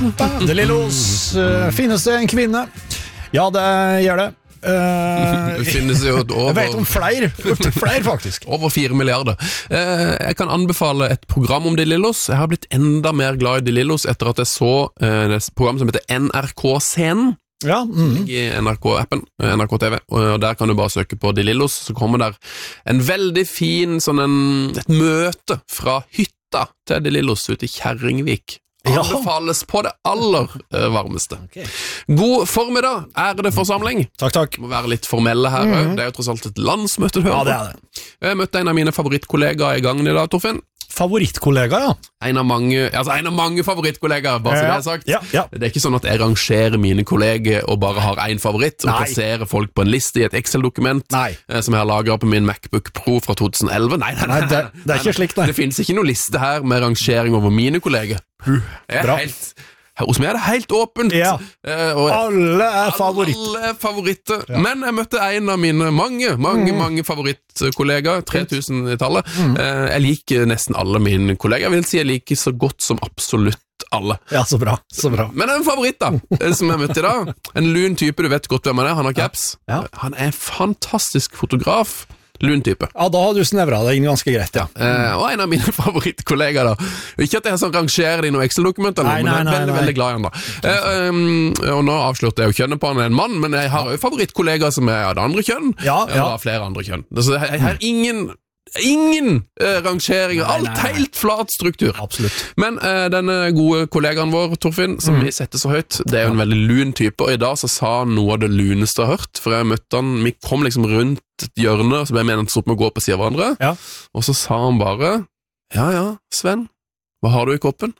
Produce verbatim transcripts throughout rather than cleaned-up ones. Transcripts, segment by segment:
De Lillos, uh, finnes det en kvinne? Ja, det gjør det. Uh, Det finnes jo over, jeg vet om flere, flere faktisk. Over fire milliarder. Uh, jeg kan anbefale et program om De Lillos. Jeg har blitt enda mer glad i De Lillos etter at jeg så uh, et program som heter N R K-scenen. Ja, mm. I N R K-appen, N R K T V, og der kan du bare søke på De Lillos, så kommer der en veldig fin sånn en, et møte fra hytta til De Lillos ute i Kjerringvik. Anbefales på det aller uh, varmeste. Okay. God formiddag, ærede forsamling. Takk, takk. Må være litt formelle her, mm. det er jo tross alt et landsmøte. Ja, det er det. Jeg møtte en av mine favorittkollegaer i gangen i dag, Torfinn. Favorittkollega, ja. En av mange, altså en av mange favorittkollegaer, bare så ja, det er sagt. Ja, ja. Det er ikke sånn at jeg rangerer mine kolleger og bare har en favoritt, og Nei. plasserer folk på en liste i et Excel-dokument Nei. som jeg har lagret på min MacBook Pro fra to tusen elleve. Nei, nei, nei, Nei, det, det er ikke slik, nei. Det finnes ikke noen liste her med rangering over mine kolleger. Uh, Jeg er bra. helt... Hos meg er det helt åpent. Ja. Eh, og Alle er favoritter. Alle er favoritter. Ja. Men jeg møtte en av mine mange, mange, mm. mange favorittkollegaer, tre tusen i tallet. Mm. Eh, jeg liker nesten alle mine kolleger. Jeg vil si jeg liker så godt som absolutt alle. Ja, så bra, så bra. Men det er en favoritt da, som jeg møtte i dag. En lun type, du vet godt hvem han er. Han har caps. Ja. Han er en fantastisk fotograf. Lun type. Ja, da har du snevret deg inn ganske greit, ja. Eh, og en av mine favorittkollegaer da. Ikke at jeg sånn rangerer det i noen Excel-dokumenter, nei, men jeg er nei, veldig, nei. veldig glad i han da. Eh, um, og nå avslørte jeg jo kjønnet på han en mann, men jeg har jo favorittkollegaer som er av det andre kjønn. Ja, ja. Og flere andre kjønn. Så jeg har ingen... Ingen uh, rangeringer, alt nei, nei. helt flat struktur. Absolutt. Men uh, denne gode kollegaen vår, Torfinn, som mm. vi setter så høyt, det er jo en veldig lun type, og i dag så sa han noe av det luneste jeg har hørt, for jeg møtte han, vi kom liksom rundt et hjørne, så ble jeg menet opp med å gå på siden av hverandre, Ja. og så sa han bare, ja ja, Sven, hva har du i koppen?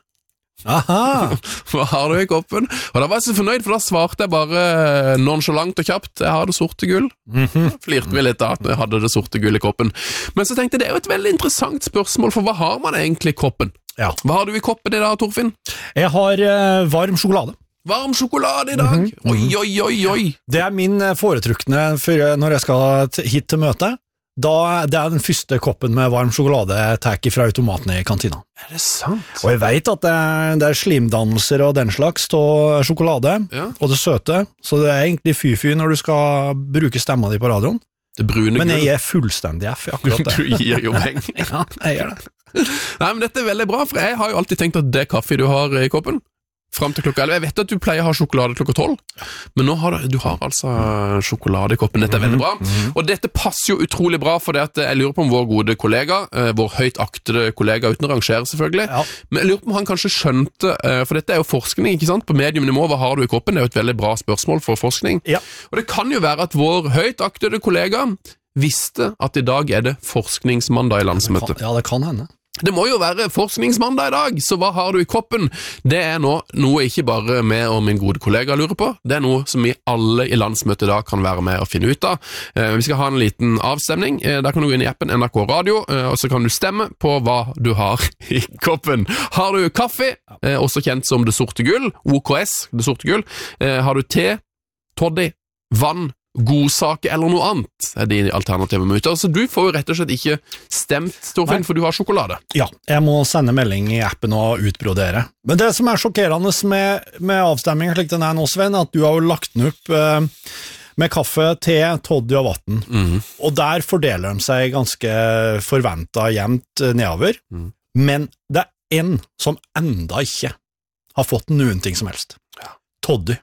Aha! Hva har du i koppen? Og da var jeg så fornøyd, for da svarte jeg bare nonchalant og kjapt, jeg har det sorte gull. Mm-hmm. Flirte vi litt da, at jeg hadde det sorte gull i koppen. Men så tenkte jeg, det er jo et veldig interessant spørsmål, for hva har man egentlig i koppen? Ja. Hva har du i koppen i dag, Torfinn? Jeg har uh, varm sjokolade. Varm sjokolade i dag? Mm-hmm. Oi, oi, oi, oi. Det er min foretrukne for når jeg skal t- hit til møte. Da, det er den første koppen med varm sjokolade jeg tar fra automaten i kantina. Er det sant? Og jeg vet at det er, det er slimdannelser og den slags av sjokolade, Ja. og det søte, så det er egentlig fy-fy når du skal bruke stemma di på radioen. Det brune Men gull. jeg er fullstendig F i akkurat det. Du gir jo penger. Ja, jeg gjør det. Nei, men dette er veldig bra, for jeg har jo alltid tenkt at det er kaffe du har i koppen. Frem til klokka elleve. Jeg vet at du pleier å ha sjokolade klokka tolv, men nå har du, du har altså sjokolade i koppen. Dette er veldig bra. Og dette passer jo utrolig bra, for det at jeg lurer på om vår gode kollega, eh, vår høyt aktede kollega, uten å rangere selvfølgelig, Ja. men jeg lurer på om han kanskje skjønte, eh, for dette er jo forskning, ikke sant? På mediumnivå, hva har du i koppen? Det er jo et veldig bra spørsmål for forskning. Ja. Og det kan jo være at vår høyt aktede kollega visste at i dag er det forskningsmandag i landsmøtet. Ja, det kan hende. Det må jo være forskningsmandag i dag, så hva har du i koppen? Det er nå noe ikke bare meg og min gode kollega lurer på, det er noe som vi alle i landsmøtet da kan være med og finne ut av. Eh, vi skal ha en liten avstemning, eh, der kan du gå inn i appen N R K Radio, eh, og så kan du stemme på hva du har i koppen. Har du kaffe, eh, også kjent som det sorte gull, O K S, det sorte gull, eh, har du te, toddy, vann, godsaker eller noe annet er de alternative muter. Så du får jo rett og slett ikke stemt, Torfinn, for du har sjokolade. Ja, jeg må sende melding i appen og utbrodere. Men det som er sjokkerende med, med avstemmingen slik den er nå, Sven, er at du har jo lagt den opp eh, med kaffe, te, toddy og vatten. Mm. Og der fordeler de seg ganske forventet jevnt nedover. Mm. Men det er en som enda ikke har fått noen ting som helst. Ja. Toddy.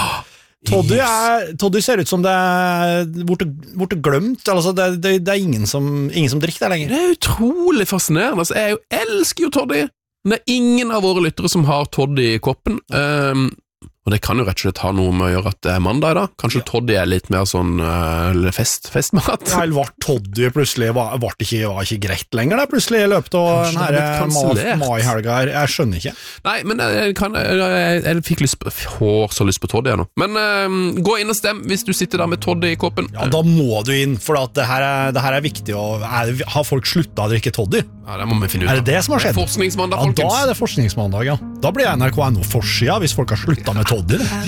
Toddy, er, Toddy ser ut som det er borte, borte glemt, altså det, det, det er ingen som, ingen som drikker det lenger. Det er utrolig fascinerende. Altså, jeg jo elsker jo toddy. Men det er ingen av våre lyttere som har toddy i koppen. Um, og det kan jo rett og slett ha noe med å gjøre at det er mandag da. Kanskje ja. Toddy er litt mer sånn uh, fest, festmat. Ja, eller var Toddy plutselig var, var, ikke, var ikke greit lenger da, plutselig i løpet av denne mai-helga her. Jeg skjønner ikke. Nei, men jeg, kan, jeg, jeg, jeg fikk lyst på, får så lyst på Toddy nå. Men uh, gå inn og stem hvis du sitter der med Toddy i koppen. Ja, da må du inn, for at det, her er, det her er viktig. Og er, har folk sluttet å drikke Toddy? Ja, det må vi finne ut av. Er det det som har skjedd? Det er forskningsmandag, ja, folkens. Da er det forskningsmandag, ja. Da blir N R K N O forsida hvis folk har sluttet med Toddy.